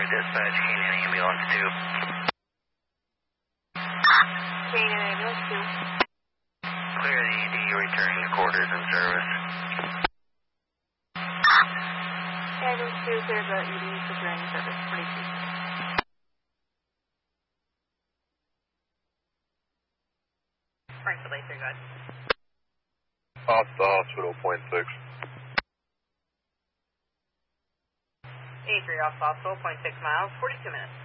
Troy Dispatch, Canyon Ambulance 2. Canyon Ambulance 2. Clear the ED, returning to quarters and service. Ambulance 2, clear the ED, returning service, 42. Frank, the laser, go ahead. Off the hospital, .6. A3 off hospital, 0.6 miles, 42 minutes.